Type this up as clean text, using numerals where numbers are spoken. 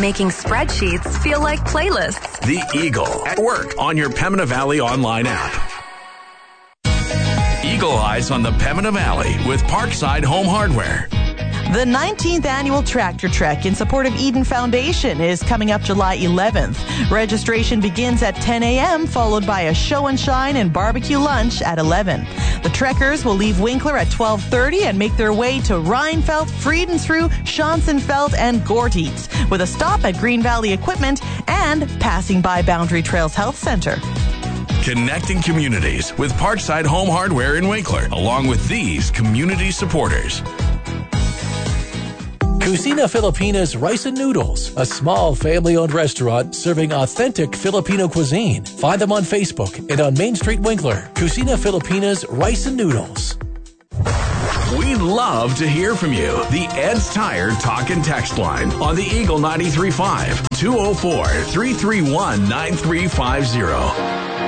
making spreadsheets feel like playlists. The Eagle at work on your Pembina Valley online app. Eagle Eyes on the Pembina Valley with Parkside Home Hardware. The 19th annual Tractor Trek in support of Eden Foundation is coming up July 11th. Registration begins at 10 a.m., followed by a show and shine and barbecue lunch at 11. The Trekkers will leave Winkler at 12:30 and make their way to Rheinfeldt, Friedensrud, Schonsenfeld, and Gortitz, with a stop at Green Valley Equipment and passing by Boundary Trails Health Center. Connecting communities with Parkside Home Hardware in Winkler, along with these community supporters. Cucina Filipina's Rice and Noodles, a small family-owned restaurant serving authentic Filipino cuisine. Find them on Facebook and on Main Street, Winkler. Cucina Filipina's Rice and Noodles. We'd love to hear from you. The Ed's Tire Talk and Text line on the Eagle 93.5, 204-331-9350.